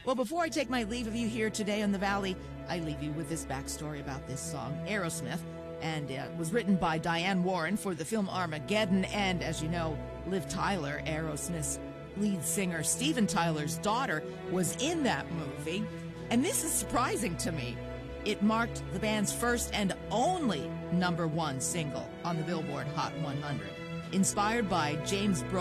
Well, before I take my leave of you here today on The Valley, I leave you with this backstory about this song, Aerosmith. And it was written by Diane Warren for the film Armageddon. And as you know, Liv Tyler, Aerosmith's lead singer, Steven Tyler's daughter, was in that movie. And this is surprising to me. It marked the band's first and only #1 single on the Billboard Hot 100. Inspired by James Brooks.